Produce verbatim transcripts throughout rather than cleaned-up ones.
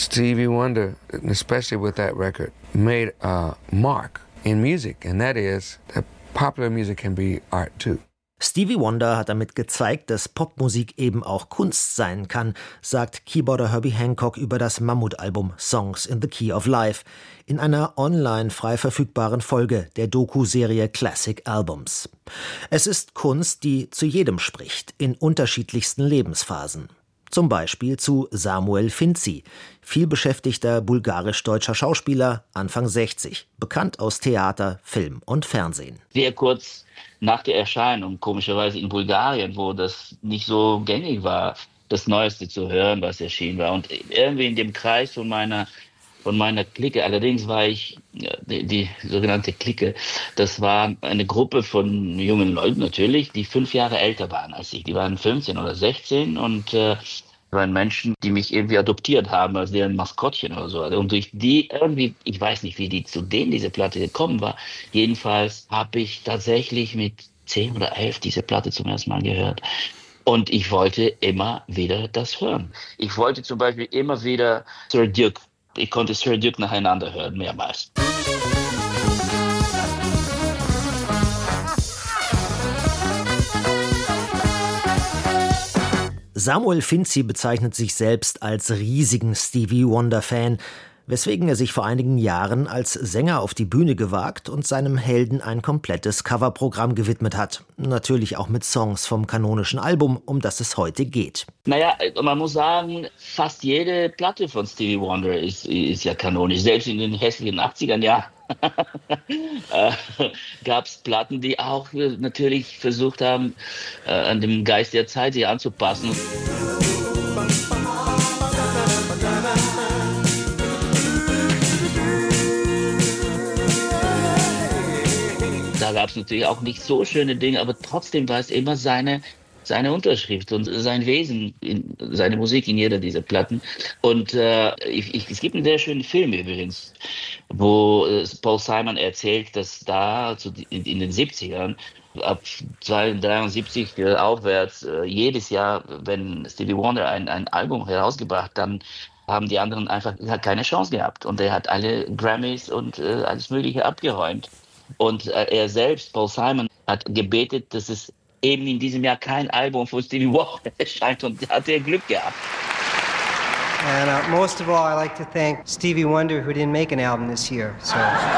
Stevie Wonder, especially with that record, made a mark in music, and that is that popular music can be art too. Stevie Wonder hat damit gezeigt, dass Popmusik eben auch Kunst sein kann, sagt Keyboarder Herbie Hancock über das Mammutalbum Songs in the Key of Life in einer online frei verfügbaren Folge der Doku-Serie Classic Albums. Es ist Kunst, die zu jedem spricht, in unterschiedlichsten Lebensphasen. Zum Beispiel zu Samuel Finzi, vielbeschäftigter bulgarisch-deutscher Schauspieler, Anfang sechzig, bekannt aus Theater, Film und Fernsehen. Sehr kurz nach der Erscheinung, komischerweise in Bulgarien, wo das nicht so gängig war, das Neueste zu hören, was erschienen war. Und irgendwie in dem Kreis von meiner, von meiner Clique, allerdings war ich, die, die sogenannte Clique, das war eine Gruppe von jungen Leuten natürlich, die fünf Jahre älter waren als ich. Die waren fünfzehn oder sechzehn und äh, waren Menschen, die mich irgendwie adoptiert haben als deren Maskottchen oder so. Und durch die irgendwie, ich weiß nicht, wie die zu denen diese Platte gekommen war. Jedenfalls habe ich tatsächlich mit zehn oder elf diese Platte zum ersten Mal gehört. Und ich wollte immer wieder das hören. Ich wollte zum Beispiel immer wieder Sir Duke. Ich konnte Sir Duke nacheinander hören, mehrmals. Samuel Finzi bezeichnet sich selbst als riesigen Stevie Wonder-Fan, weswegen er sich vor einigen Jahren als Sänger auf die Bühne gewagt und seinem Helden ein komplettes Coverprogramm gewidmet hat. Natürlich auch mit Songs vom kanonischen Album, um das es heute geht. Naja, man muss sagen, fast jede Platte von Stevie Wonder ist, ist ja kanonisch. Selbst in den hässlichen achtziger Jahren äh, gab es Platten, die auch natürlich versucht haben, äh, an dem Geist der Zeit sich anzupassen. Da gab es natürlich auch nicht so schöne Dinge, aber trotzdem war es immer seine, seine Unterschrift und sein Wesen, in, seine Musik in jeder dieser Platten. Und äh, ich, ich, es gibt einen sehr schönen Film übrigens, wo äh, Paul Simon erzählt, dass da also in, in den siebzigern, ab dreiundsiebzig äh, aufwärts, äh, jedes Jahr, wenn Stevie Wonder ein, ein Album herausgebracht, dann haben die anderen einfach keine Chance gehabt. Und er hat alle Grammys und äh, alles Mögliche abgeräumt. Und äh, er selbst, Paul Simon, hat gebetet, dass es eben in diesem Jahr kein Album von Stevie Wonder erscheint, und hat er Glück gehabt. And uh, most of all, I'd like to thank Stevie Wonder, who didn't make an album this year. So.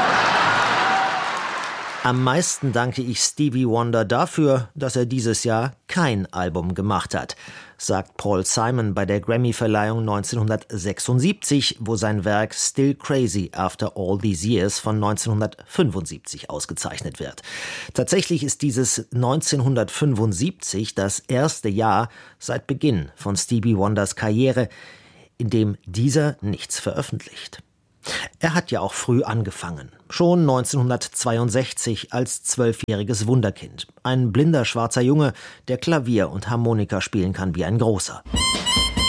Am meisten danke ich Stevie Wonder dafür, dass er dieses Jahr kein Album gemacht hat, sagt Paul Simon bei der Grammy-Verleihung neunzehnhundertsechsundsiebzig, wo sein Werk Still Crazy After All These Years von neunzehnhundertfünfundsiebzig ausgezeichnet wird. Tatsächlich ist dieses neunzehnhundertfünfundsiebzig das erste Jahr seit Beginn von Stevie Wonders Karriere, in dem dieser nichts veröffentlicht. Er hat ja auch früh angefangen. Schon neunzehnhundertzweiundsechzig als zwölfjähriges Wunderkind. Ein blinder schwarzer Junge, der Klavier und Harmonika spielen kann wie ein Großer.